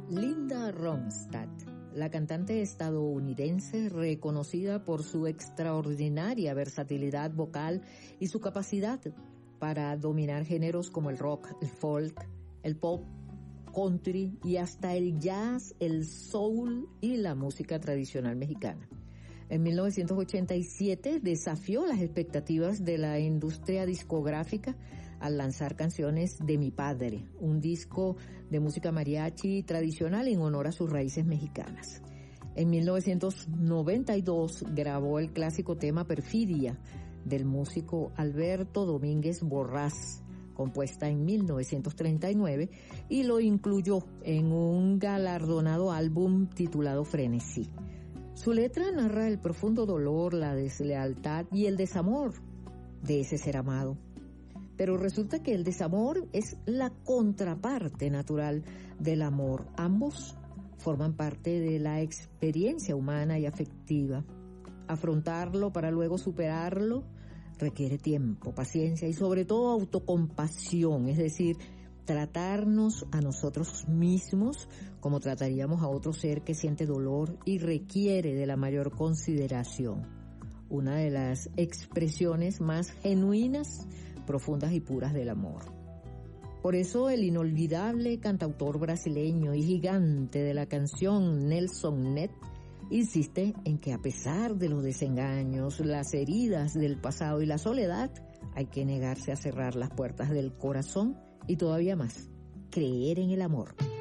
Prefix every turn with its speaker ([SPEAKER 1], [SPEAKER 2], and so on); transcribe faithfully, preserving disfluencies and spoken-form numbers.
[SPEAKER 1] Linda Ronstadt, la cantante estadounidense reconocida por su extraordinaria versatilidad vocal y su capacidad para dominar géneros como el rock, el folk, el pop, country y hasta el jazz, el soul y la música tradicional mexicana. En mil novecientos ochenta y siete desafió las expectativas de la industria discográfica al lanzar Canciones de mi padre, un disco de música mariachi tradicional en honor a sus raíces mexicanas. En mil novecientos noventa y dos grabó el clásico tema Perfidia del músico Alberto Domínguez Borrás, compuesta en mil novecientos treinta y nueve, y lo incluyó en un galardonado álbum titulado Frenesí. Su letra narra el profundo dolor, la deslealtad y el desamor de ese ser amado. Pero resulta que el desamor es la contraparte natural del amor. Ambos forman parte de la experiencia humana y afectiva. Afrontarlo para luego superarlo requiere tiempo, paciencia y sobre todo autocompasión, es decir, tratarnos a nosotros mismos como trataríamos a otro ser que siente dolor y requiere de la mayor consideración. Una de las expresiones más genuinas, profundas y puras del amor. Por eso el inolvidable cantautor brasileño y gigante de la canción Nelson Ned insiste en que a pesar de los desengaños, las heridas del pasado y la soledad, hay que negarse a cerrar las puertas del corazón y todavía más, creer en el amor.